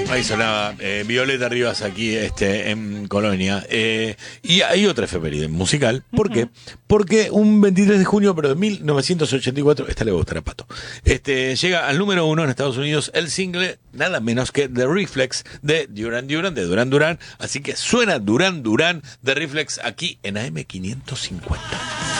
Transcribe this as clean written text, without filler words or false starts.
Ahí sonaba Violeta Rivas aquí en Colonia. Y hay otra efeméride musical. ¿Por qué? Porque un 23 de junio, pero de 1984, esta le va a gustar a Pato, llega al número 1 en Estados Unidos el single, nada menos que The Reflex de Duran Duran, de Duran Duran. Así que suena Duran Duran de Reflex aquí en AM550.